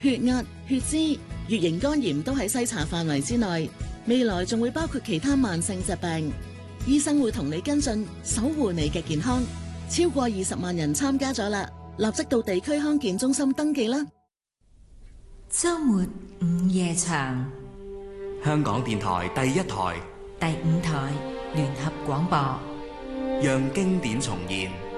血壓、血脂、乙型肝炎都喺篩查範圍之內，未來仲會包括其他慢性疾病。醫生會同你跟進，守護你嘅健康。超過20萬人參加咗啦，立即到地區康健中心登記啦。 周末午夜場， 香港電台第一台、 第5台聯合廣播， 讓經典重現。